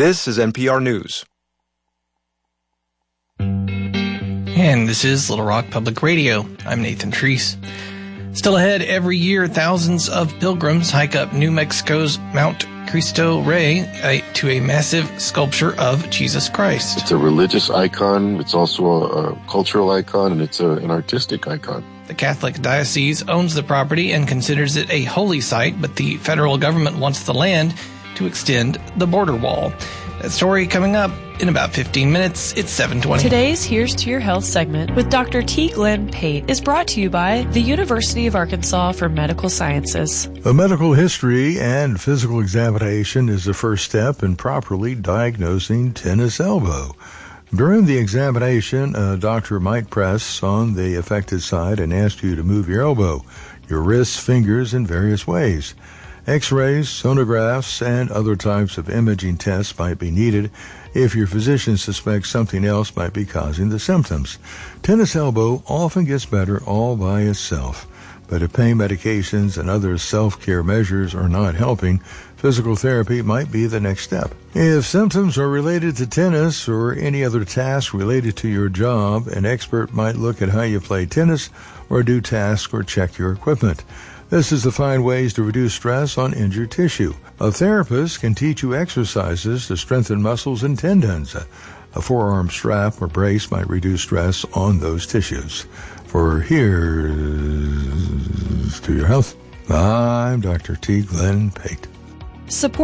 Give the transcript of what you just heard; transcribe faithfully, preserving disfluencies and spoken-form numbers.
This is N P R News. And this is Little Rock Public Radio. I'm Nathan Treese. Still ahead, every year, thousands of pilgrims hike up New Mexico's Mount Cristo Rey uh, to a massive sculpture of Jesus Christ. It's a religious icon, it's also a, a cultural icon, and it's a, an artistic icon. The Catholic Diocese owns the property and considers it a holy site, but the federal government wants the land to extend the border wall. That story coming up in about fifteen minutes. It's seven twenty. Today's Here's to Your Health segment with Doctor T. Glenn Pate is brought to you by the University of Arkansas for Medical Sciences. A medical history and physical examination is the first step in properly diagnosing tennis elbow. During the examination, a doctor might press on the affected side and ask you to move your elbow, your wrists, fingers in various ways. X-rays, sonographs, and other types of imaging tests might be needed if your physician suspects something else might be causing the symptoms. Tennis elbow often gets better all by itself, but if pain medications and other self-care measures are not helping, physical therapy might be the next step. If symptoms are related to tennis or any other task related to your job, an expert might look at how you play tennis or do tasks or check your equipment. This is to find ways to reduce stress on injured tissue. A therapist can teach you exercises to strengthen muscles and tendons. A forearm strap or brace might reduce stress on those tissues. For Here's to Your Health, I'm Doctor T. Glenn Pate. Support